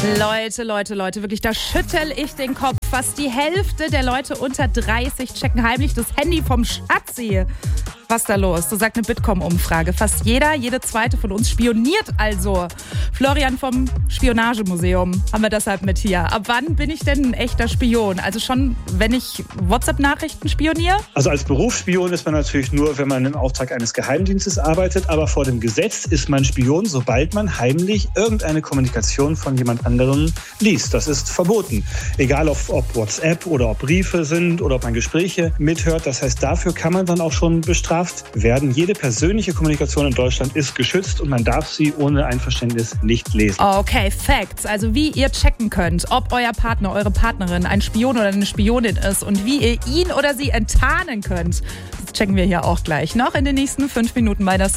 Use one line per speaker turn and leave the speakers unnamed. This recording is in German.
Leute, wirklich, da schüttel ich den Kopf. Fast die Hälfte der Leute unter 30 checken heimlich das Handy vom Schatzi. Was ist da los? So sagt eine Bitkom-Umfrage. Fast jede zweite von uns spioniert also. Florian vom Spionagemuseum haben wir deshalb mit hier. Ab wann bin ich denn ein echter Spion? Also schon, wenn ich WhatsApp-Nachrichten spioniere?
Also als Berufsspion ist man natürlich nur, wenn man im Auftrag eines Geheimdienstes arbeitet. Aber vor dem Gesetz ist man Spion, sobald man heimlich irgendeine Kommunikation von jemand anderem liest. Das ist verboten. Egal ob WhatsApp oder ob Briefe sind oder ob man Gespräche mithört. Das heißt, dafür kann man dann auch schon bestraft werden. Jede persönliche Kommunikation in Deutschland ist geschützt und man darf sie ohne Einverständnis nicht lesen.
Okay, Facts. Also wie ihr checken könnt, ob euer Partner, eure Partnerin ein Spion oder eine Spionin ist und wie ihr ihn oder sie enttarnen könnt. Das checken wir hier auch gleich noch in den nächsten 5 Minuten bei das